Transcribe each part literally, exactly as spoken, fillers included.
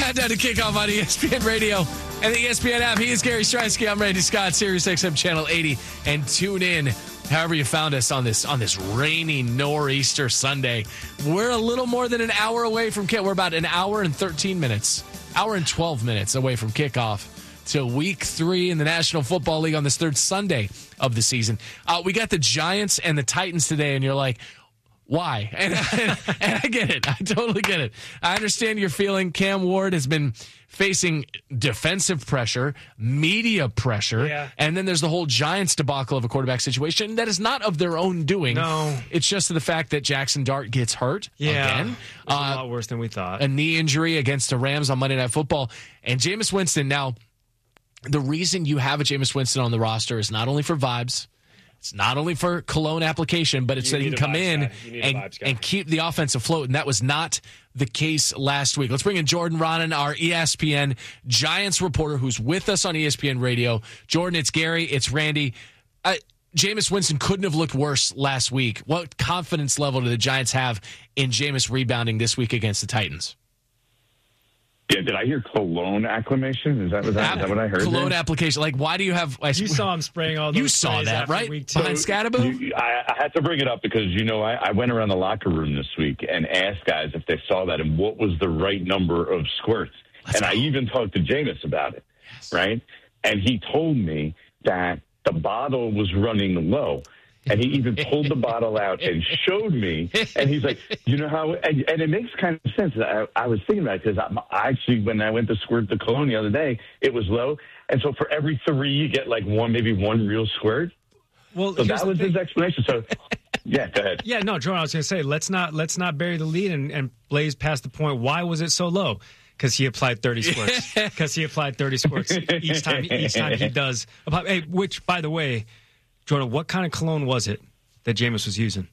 Countdown to kickoff on E S P N Radio and the E S P N app. He is Gary Strinsky. I'm Randy Scott, Sirius X M Channel eighty. And tune in however you found us on this on this rainy nor'easter Sunday. We're a little more than an hour away from kick. We're about an hour and thirteen minutes, hour and twelve minutes away from kickoff to week three in the National Football League on this third Sunday of the season. Uh, we got the Giants and the Titans today, and you're like, why? And, and, and I get it. I totally get it. I understand your feeling. Cam Ward has been facing defensive pressure, media pressure, yeah. and then there's the whole Giants debacle of a quarterback situation that is not of their own doing. No. It's just the fact that Jackson Dart gets hurt yeah. again. It's Uh, a lot worse than we thought. a knee injury against the Rams on Monday Night Football. And Jameis Winston, now, the reason you have a Jameis Winston on the roster is not only for vibes, it's not only for cologne application, but it's You so he need can a come vibes in guy. You need a and, vibes guy. and keep the offense afloat, and that was not the case last week. Let's bring in Jordan Ronan, our E S P N Giants reporter, who's with us on E S P N Radio. Jordan, it's Gary, it's Randy. Uh, Jameis Winston couldn't have looked worse last week. What confidence level do the Giants have in Jameis rebounding this week against the Titans? Yeah, did I hear cologne acclamation? Is that, was that, is that what I heard? Cologne there? application. Like, why do you have... I, You saw him spraying all those You saw sprays that, after right? week two. Behind Scadaboo? You, I, I had to bring it up because, you know, I, I went around the locker room this week and asked guys if they saw that and what was the right number of squirts. Let's and go. I even talked to Jameis about it, Yes. right? And he told me that the bottle was running low. And he even pulled the bottle out and showed me. And he's like, you know how, and, and it makes kind of sense. I, I was thinking about it because I, I actually, when I went to squirt the cologne the other day, it was low. And so for every three, you get like one, maybe one real squirt. Well, So here's that the was thing. his explanation. So, yeah, go ahead. Yeah, no, Jordan, I was going to say, let's not let's not bury the lead and, and blaze past the point. Why was it so low? Because he applied thirty squirts. Because he applied thirty squirts each time. Each time he does. Apply, hey, which, by the way, Jordan, what kind of cologne was it that Jameis was using?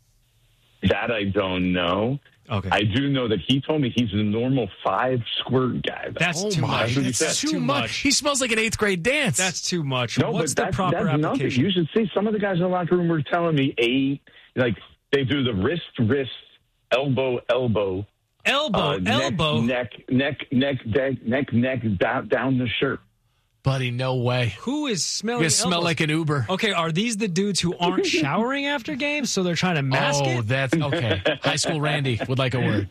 That I don't know. Okay, I do know that he told me he's a normal five squirt guy. though. that's Oh too my, much. what he that's said. too too much. much. He smells like an eighth grade dance. That's too much. No, What's but the that's, proper that's nothing. application? You should see some of the guys in the locker room were telling me eight, like they do the wrist, wrist, elbow, elbow, Elbow, uh, elbow. neck, neck, neck, neck, neck, neck, down, down the shirt. Buddy, no way. Who is smelling You smell elbows? like an Uber. Okay, are these the dudes who aren't showering after games, so they're trying to mask Oh, it? that's okay. High school Randy would like a word.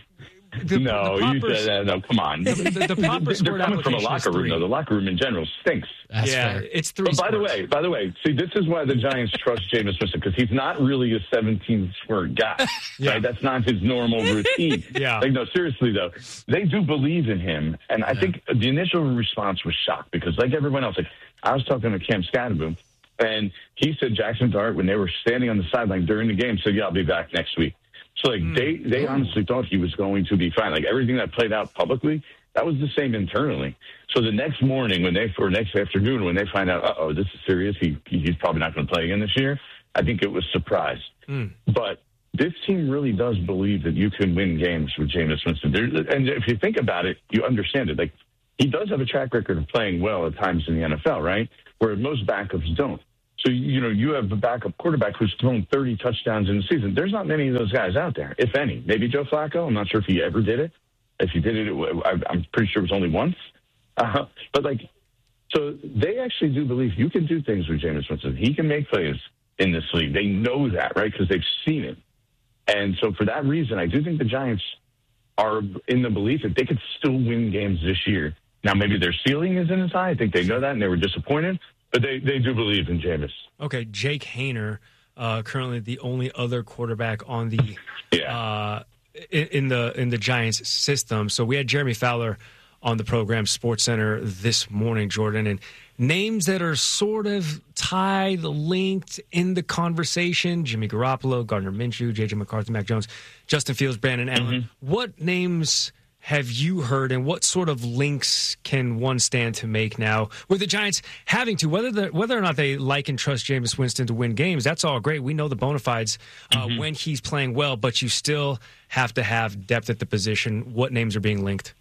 The, no, the you proper, said that. No, come on. the, the, the proper They're squirt coming from a application is locker room, three. though. The locker room in general stinks. That's yeah, fair. it's three. But by the squirts. way, by the way, see, this is why the Giants trust Jameis Winston, because he's not really a seventeen squirt guy. Yeah. Right? That's not his normal routine. Yeah. Like, no, seriously, though, they do believe in him. And I think the initial response was shock because, like everyone else, like I was talking to Cam Scadaboo, and he said Jackson Dart, when they were standing on the sideline during the game, said, yeah, I'll be back next week. So, like, they, they honestly thought he was going to be fine. Like, everything that played out publicly, that was the same internally. So the next morning, when they, or next afternoon, when they find out, uh-oh, this is serious, he he's probably not going to play again this year, I think it was surprise. Mm. But this team really does believe that you can win games with Jameis Winston. There, and if you think about it, you understand it. Like, he does have a track record of playing well at times in the N F L, right? Where most backups don't. So, you know, you have a backup quarterback who's thrown thirty touchdowns in the season. There's not many of those guys out there, if any. Maybe Joe Flacco. I'm not sure if he ever did it. If he did it, it I'm pretty sure it was only once. Uh, but, like, so they actually do believe you can do things with Jameis Winston. He can make plays in this league. They know that, right, because they've seen it. And so for that reason, I do think the Giants are in the belief that they could still win games this year. Now, maybe their ceiling isn't as high. I think they know that, and they were disappointed. But they, they do believe in Jameis. Okay, Jake Hayner, uh, currently the only other quarterback on the Yeah. uh, in, in the in the Giants system. So we had Jeremy Fowler on the program Sports Center this morning, Jordan, and names that are sort of tied, linked in the conversation: Jimmy Garoppolo, Gardner Minshew, J J McCarthy, Mac Jones, Justin Fields, Brandon Allen. Mm-hmm. What names have you heard, and what sort of links can one stand to make now with the Giants having to, whether the, whether or not they like and trust Jameis Winston to win games? That's all great. We know the bona fides uh, Mm-hmm. when he's playing well, but you still have to have depth at the position. What names are being linked?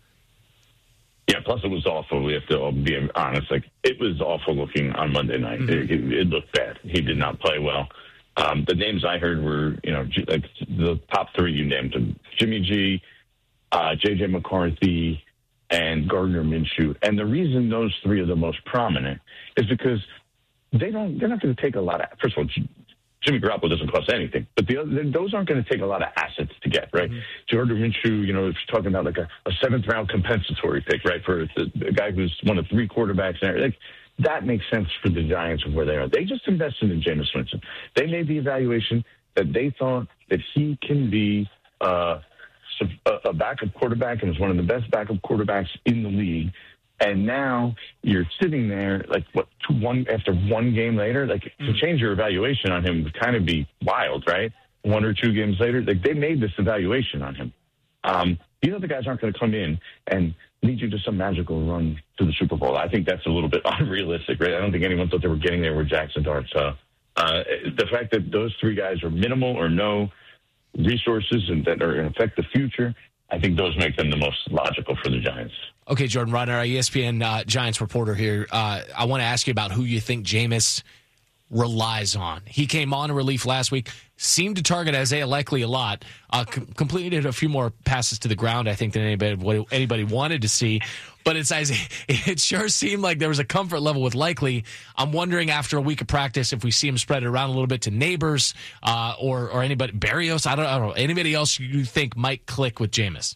Yeah, plus it was awful. We have to be honest. Like, it was awful looking on Monday night. Mm-hmm. It, it, it looked bad. He did not play well. Um, the names I heard were, you know, G- like the top three you named them: Jimmy G, uh, J J McCarthy, and Gardner Minshew. And the reason those three are the most prominent is because they don't, they're not going to take a lot of, first of all, Jimmy Garoppolo doesn't cost anything, but the other, those aren't going to take a lot of assets to get, right? Mm-hmm. Gardner Minshew, you know, is talking about like a, a seventh round compensatory pick, right? For the, the guy who's one of three quarterbacks. And like, that makes sense for the Giants of where they are. They just invested in Jameis Winston. They made the evaluation that they thought that he can be uh, a backup quarterback and is one of the best backup quarterbacks in the league. And now you're sitting there, like, what, two, one after one game later? Like, mm-hmm. to change your evaluation on him would kind of be wild, right? One or two games later. Like, they made this evaluation on him. Um, these other guys aren't going to come in and lead you to some magical run to the Super Bowl. I think that's a little bit unrealistic, right? I don't think anyone thought they were getting there with Jackson Dart. So uh, the fact that those three guys are minimal or no resources and that are going to affect the future, I think those make them the most logical for the Giants. Okay, Jordan Ryan, our E S P N uh, Giants reporter here. Uh, I want to ask you about who you think Jameis relies on. He came on in relief last week, seemed to target Isaiah Likely a lot, uh, com- completed a few more passes to the ground, I think, than anybody anybody wanted to see. But it's Isaiah, it sure seemed like there was a comfort level with Likely. I'm wondering after a week of practice if we see him spread it around a little bit to Neighbors uh, or or anybody, Berrios, I don't, I don't know, anybody else you think might click with Jameis.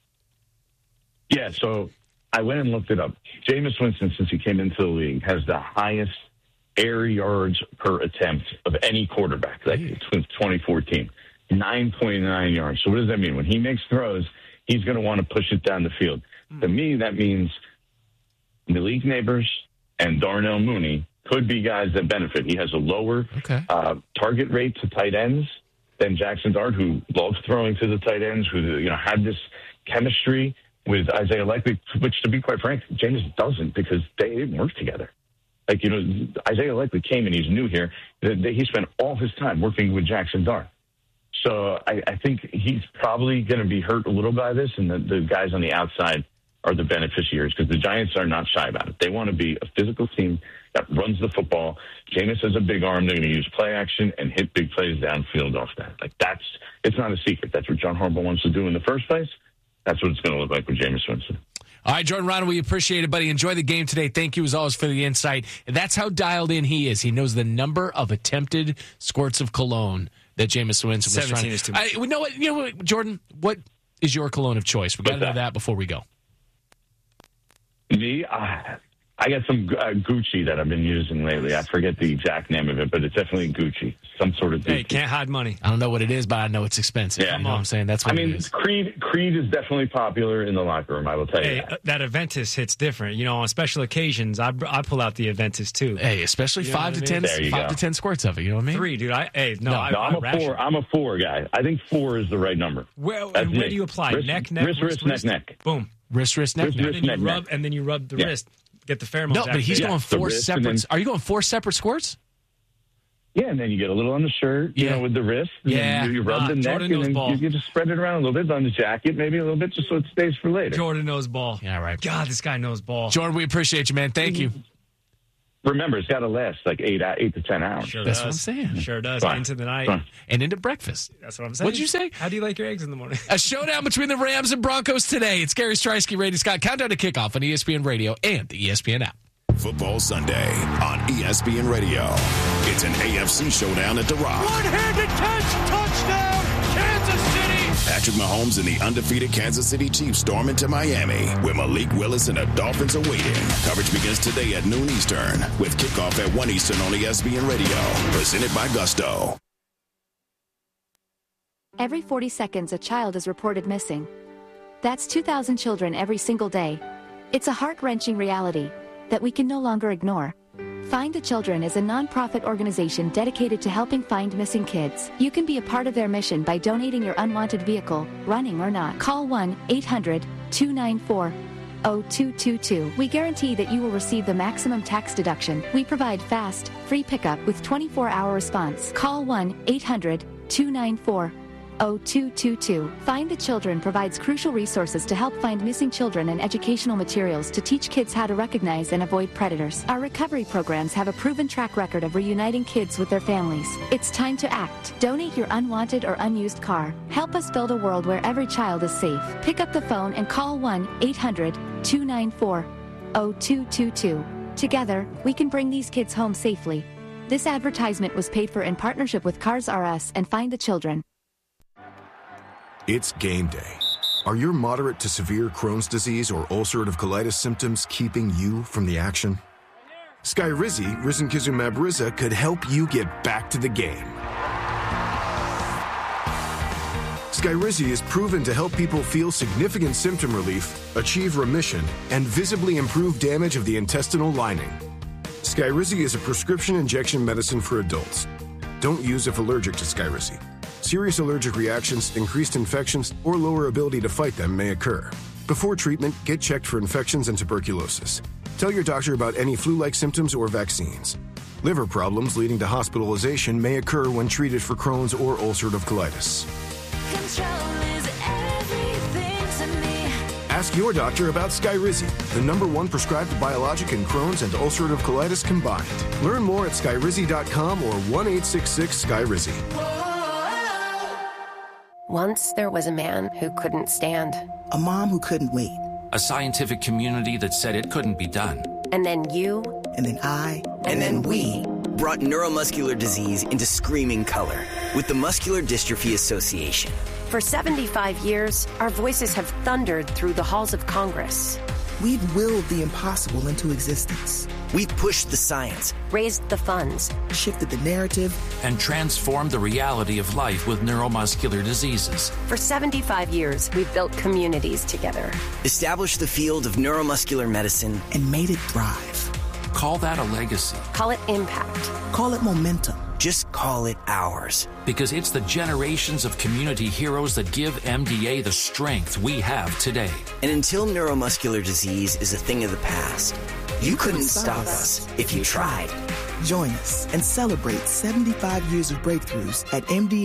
Yeah, so I went and looked it up. Jameis Winston, since he came into the league, has the highest air yards per attempt of any quarterback, like since twenty fourteen, nine point nine yards. So what does that mean? When he makes throws, he's going to want to push it down the field. Mm. To me, that means Malik Neighbors and Darnell Mooney could be guys that benefit. He has a lower okay. uh, target rate to tight ends than Jackson Dart, who loves throwing to the tight ends, who you know had this chemistry with Isaiah Likely, which, to be quite frank, Jameis doesn't because they didn't work together. Like, you know, Isaiah Likely came and he's new here. He spent all his time working with Jackson Dart. So I, I think he's probably going to be hurt a little by this, and the, the guys on the outside are the beneficiaries because the Giants are not shy about it. They want to be a physical team that runs the football. Jameis has a big arm. They're going to use play action and hit big plays downfield off that. Like, that's – it's not a secret. That's what John Harbaugh wants to do in the first place. That's what it's going to look like with Jameis Winston. All right, Jordan Ryan, we appreciate it, buddy. Enjoy the game today. Thank you, as always, for the insight. That's how dialed in he is. He knows the number of attempted squirts of cologne that Jameis Winston was trying. seventeen is too much. I, you know what, you know what, Jordan? What is your cologne of choice? We got to know that before we go. Me, uh, I got some uh, Gucci that I've been using lately. I forget the exact name of it, but it's definitely Gucci. Some sort of Gucci. Hey, can't hide money. I don't know what it is, but I know it's expensive. Yeah. You know what I'm saying? That's what I mean, it is. Creed, Creed is definitely popular in the locker room, I will tell you hey, that. That Aventus hits different. You know, on special occasions, I, I pull out the Aventus, too. Hey, especially you know five to I mean? ten, five go. to ten squirts of it. You know what I mean? Three, dude. I, hey, no, No, I, no I I'm a ration. four. I'm a four guy. I think four is the right number. Where, That's and where me. do you apply? Wrist, neck, neck, wrist, wrist, neck, neck. Boom. Wrist, wrist, neck, Wrist, neck. wrist, And then you neck, rub, neck. and then you rub the Yeah. wrist. Get the pheromones. No, but he's activated. going Yeah, the four wrist separate. and then- Are you going four separate squirts? Yeah, and then you get a little on the shirt, you Yeah. know, with the wrist. And Yeah. then you rub Nah, the neck, Jordan and knows then ball. you, you just spread it around a little bit on the jacket, maybe a little bit, just so it stays for later. Jordan knows ball. Yeah, right. God, this guy knows ball. Jordan, we appreciate you, man. Thank you. Remember, it's got to last like eight, eight to ten hours. Sure That's does. what I'm saying. Sure does. Fine. Into the night. Fine. And into breakfast. That's what I'm saying. What'd you say? How do you like your eggs in the morning? A showdown between the Rams and Broncos today. It's Gary Strinsky, Brady Scott. Countdown to kickoff on E S P N Radio and the E S P N app. Football Sunday on E S P N Radio. It's an A F C showdown at The Rock. One-handed catch, touchdown, Kansas City. Patrick Mahomes and the undefeated Kansas City Chiefs storm into Miami, where Malik Willis and the Dolphins are waiting. Coverage begins today at noon Eastern, with kickoff at one Eastern on E S P N Radio. Presented by Gusto. Every forty seconds, a child is reported missing. That's two thousand children every single day. It's a heart-wrenching reality that we can no longer ignore. Find the Children is a non-profit organization dedicated to helping find missing kids. You can be a part of their mission by donating your unwanted vehicle, running or not. Call one eight hundred two nine four zero two two two. We guarantee that you will receive the maximum tax deduction. We provide fast, free pickup with twenty-four hour response. Call one eight hundred two nine four zero two two two. Find the Children provides crucial resources to help find missing children and educational materials to teach kids how to recognize and avoid predators. Our recovery programs have a proven track record of reuniting kids with their families. It's time to act. Donate your unwanted or unused car. Help us build a world where every child is safe. Pick up the phone and call one eight hundred two nine four, zero two two two. Together, we can bring these kids home safely. This advertisement was paid for in partnership with Cars R Us and Find the Children. It's game day. Are your moderate to severe Crohn's disease or ulcerative colitis symptoms keeping you from the action? Skyrizi, risankizumab Riza, could help you get back to the game. Skyrizi is proven to help people feel significant symptom relief, achieve remission, and visibly improve damage of the intestinal lining. Skyrizi is a prescription injection medicine for adults. Don't use if allergic to Skyrizi. Serious allergic reactions, increased infections, or lower ability to fight them may occur. Before treatment, get checked for infections and tuberculosis. Tell your doctor about any flu-like symptoms or vaccines. Liver problems leading to hospitalization may occur when treated for Crohn's or ulcerative colitis. Control is everything to me. Ask your doctor about Skyrizi, the number one prescribed biologic in Crohn's and ulcerative colitis combined. Learn more at skyrizi dot com or one eight six six Skyrizi. Once there was a man who couldn't stand. A mom who couldn't wait. A scientific community that said it couldn't be done. And then you. And then I. And, and then, then we. Brought neuromuscular disease into screaming color with the Muscular Dystrophy Association. For seventy-five years, our voices have thundered through the halls of Congress. We've willed the impossible into existence. We've pushed the science, raised the funds, shifted the narrative, and transformed the reality of life with neuromuscular diseases. For seventy-five years, we've built communities together, established the field of neuromuscular medicine, and made it thrive. Call that a legacy. Call it impact. Call it momentum. Just call it ours. Because it's the generations of community heroes that give M D A the strength we have today. And until neuromuscular disease is a thing of the past, you, you couldn't, couldn't stop us if you tried. Join us and celebrate seventy-five years of breakthroughs at M D A.